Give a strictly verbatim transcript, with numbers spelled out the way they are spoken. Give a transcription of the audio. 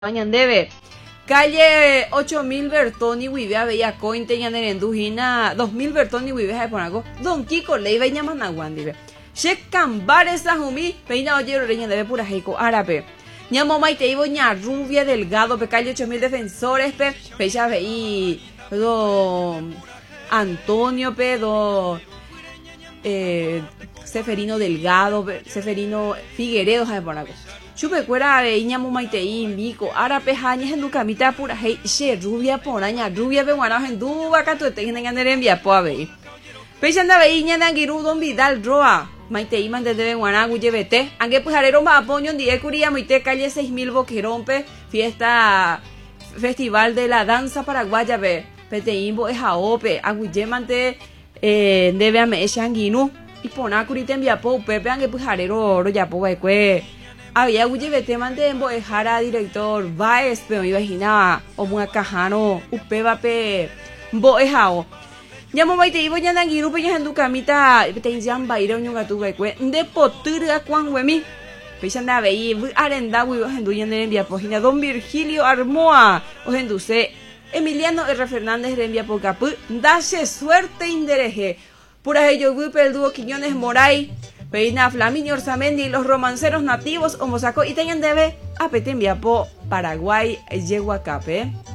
Ñandeve calle ocho mil Bertoni Huivea veía cointe ñanerendujina dos mil Bertoni Huivea de ponaco Don Kiko Leiva y Ñamanaguandive Che cambare esa jumi peina oyero reña debe pura heico árabe ñamo maiteivo ña rubia delgado pe calle ocho mil defensores pe pecha veí do Antonio pe do eh, Seferino Delgado pe, Seferino Figueredo de ponaco chupe cuera de iñamo maitei mico árabe jañes en camita pura hei che rubia ponaña rubia pe guana en duba catuete en envia po ave pecha anda veí ñana giru don Vidal roa maitei mande de guana guyebete angue pujarero ma apoño die curia moite calle seis mil boquerompe fiesta festival de la danza paraguaya pe peteimbo es aope aguyemante eh debe a me echanginu y pona curita envia po pepe angue pujarero ro ya po baekue había guyebete mande embo ejara director Baez pe me imaginaba o mua cajano upeba pe mbo ejao llamo maite ibo ñandangiru pe ñandu camita te yan bairo ñongatu baekue de potura cuan wemi pe chanda vei arenda wi hendu ñande envia pogina don Virgilio Armoa o henduse Emiliano R. Fernández Renvia Pocapu, dache suerte indereje. Pura ello grupo el dúo Quiñones Moray, Peina Flaminio Orzamendi, los romanceros nativos, Homosaco y Teñan debe a Petembiapo, Paraguay, Yehuacape.